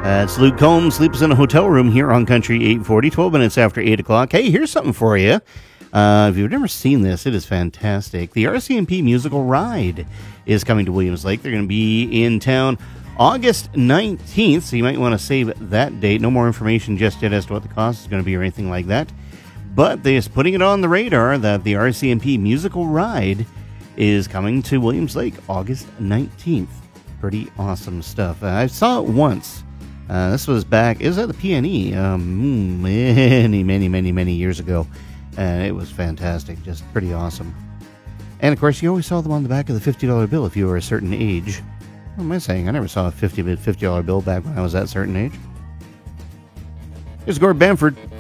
It's Luke Combs, sleeps in a hotel room here on Country 840, 12 minutes after 8 o'clock. Hey, here's something for you. If you've never seen this, it is fantastic. The RCMP Musical Ride is coming to Williams Lake. They're going to be in town August 19th, so you might want to save that date. No more information just yet as to what the cost is going to be or anything like that. But they're just putting it on the radar that the RCMP Musical Ride is coming to Williams Lake August 19th. Pretty awesome stuff. I saw it once. This was back, it was at the PNE many years ago. And it was fantastic, just pretty awesome. And of course, you always saw them on the back of the $50 bill if you were a certain age. What am I saying? I never saw a $50 bill back when I was that certain age. Here's Gord Bamford.